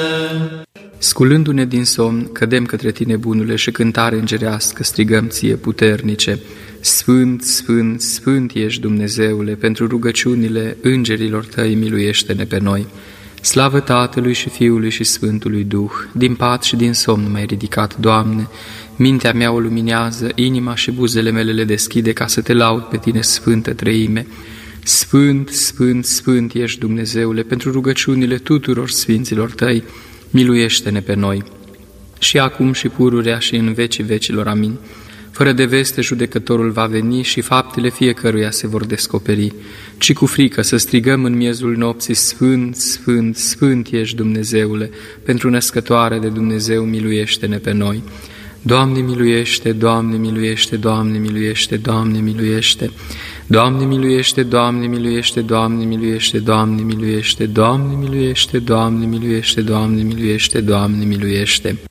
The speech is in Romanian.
Sculându-ne din somn, cădem către Tine, bunule, și cântare îngerească strigăm Ție, puternice. Sfânt, Sfânt, Sfânt ești, Dumnezeule, pentru rugăciunile îngerilor Tăi miluiește-ne pe noi. Slavă Tatălui și Fiului și Sfântului Duh, din pat și din somn m-ai ridicat, Doamne. Mintea mea o luminează, inima și buzele mele le deschide ca să Te laud pe Tine, Sfântă Treime. Sfânt, Sfânt, Sfânt ești, Dumnezeule, pentru rugăciunile tuturor sfinților Tăi, miluiește-ne pe noi. Și acum și pururea și în vecii vecilor, amin. Fără de veste judecătorul va veni și faptele fiecăruia se vor descoperi, ci cu frică să strigăm în miezul nopții, Sfânt, Sfânt, Sfânt ești, Dumnezeule, pentru născătoare de Dumnezeu, miluiește-ne pe noi. Doamne miluiește, Doamne miluiește, Doamne miluiește, Doamne miluiește. Doamne miluiește, Doamne miluiește, Doamne miluiește, Doamne miluiește, Doamne miluiește, Doamne miluiește, Doamne miluiește, Doamne miluiește.